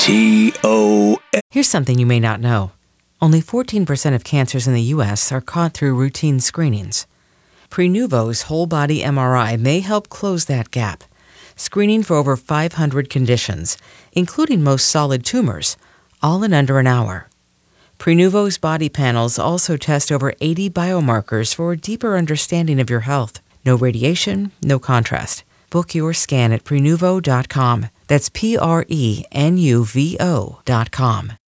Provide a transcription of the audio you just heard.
Here's something you may not know. Only 14% of cancers in the U.S. are caught through routine screenings. Prenuvo's whole-body MRI may help close that gap, screening for over 500 conditions, including most solid tumors, all in under an hour. Prenuvo's body panels also test over 80 biomarkers for a deeper understanding of your health. No radiation, no contrast. Book your scan at Prenuvo.com. That's Prenuvo.com.